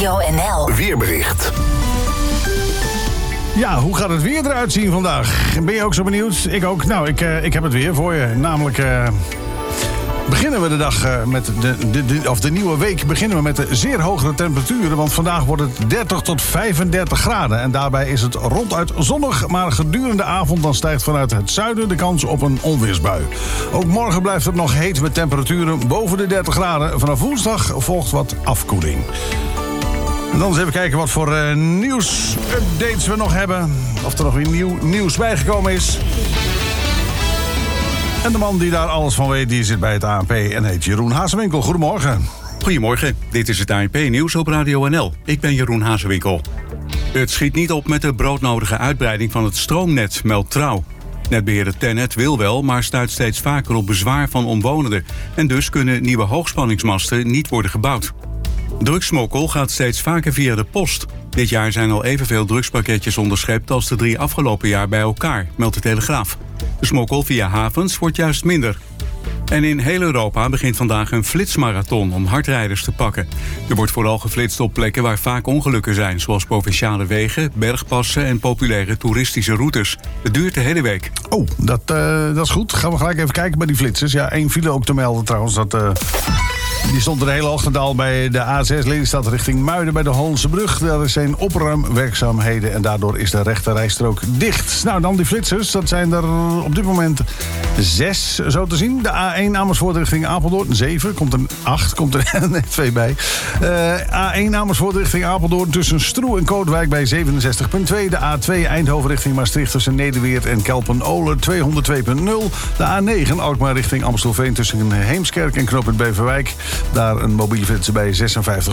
Radio NL. Weerbericht. Ja, hoe gaat het weer eruit zien vandaag? Ben je ook zo benieuwd? Ik ook. Nou, ik heb het weer voor je. Namelijk beginnen we de dag met de nieuwe week beginnen we met de zeer hogere temperaturen. Want vandaag wordt het 30 tot 35 graden. En daarbij is het ronduit zonnig. Maar gedurende de avond dan stijgt vanuit het zuiden de kans op een onweersbui. Ook morgen blijft het nog heet met temperaturen boven de 30 graden. Vanaf woensdag volgt wat afkoeling. En dan eens even kijken wat voor nieuws-updates we nog hebben. Of er nog weer nieuw nieuws bijgekomen is. En de man die daar alles van weet, die zit bij het ANP en heet Jeroen Hazewinkel. Goedemorgen. Goedemorgen, dit is het ANP-nieuws op Radio NL. Ik ben Jeroen Hazewinkel. Het schiet niet op met de broodnodige uitbreiding van het stroomnet, meldt Trouw. Netbeheerder TenneT wil wel, maar stuit steeds vaker op bezwaar van omwonenden. En dus kunnen nieuwe hoogspanningsmasten niet worden gebouwd. Drugssmokkel gaat steeds vaker via de post. Dit jaar zijn al evenveel drugspakketjes onderschept als de 3 afgelopen jaar bij elkaar, meldt de Telegraaf. De smokkel via havens wordt juist minder. En in heel Europa begint vandaag een flitsmarathon om hardrijders te pakken. Er wordt vooral geflitst op plekken waar vaak ongelukken zijn, zoals provinciale wegen, bergpassen en populaire toeristische routes. Het duurt de hele week. Oh, dat is goed. Gaan we gelijk even kijken bij die flitsers. Ja, 1 file ook te melden trouwens. Die stond er de hele ochtend al bij de A6 Lelystad richting Muiden bij de Hollandse Brug. Daar zijn opruimwerkzaamheden en daardoor is de rechterrijstrook dicht. Nou, dan die flitsers. Dat zijn er op dit moment 6 zo te zien. De A1 Amersfoort richting Apeldoorn 7. Komt er 8, komt er net 2 bij. A1 Amersfoort richting Apeldoorn tussen Stroe en Kootwijk bij 67,2. De A2 Eindhoven richting Maastricht tussen Nederweert en Kelpen-Oler 202,0. De A9 Alkmaar richting Amstelveen tussen Heemskerk en Knooppunt Beverwijk. Daar een mobiele flitser bij 56,7.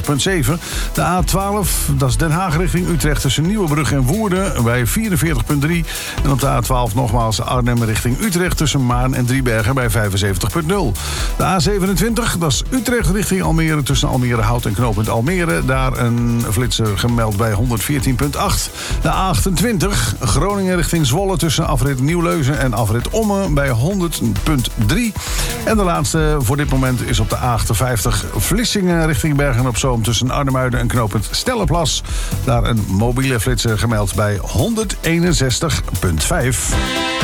De A12, dat is Den Haag richting Utrecht tussen Nieuwebrug en Woerden bij 44,3. En op de A12 nogmaals Arnhem richting Utrecht tussen Maan en Driebergen bij 75,0. De A27, dat is Utrecht richting Almere tussen Almere Hout en Knooppunt Almere. Daar een flitser gemeld bij 114,8. De A28, Groningen richting Zwolle tussen afrit Nieuwleuzen en afrit Ommen bij 100,3. En de laatste voor dit moment is op de A58 Vlissingen richting Bergen-op-Zoom tussen Arnhemuiden en knooppunt Stellenplas. Daar een mobiele flitser gemeld bij 161,5.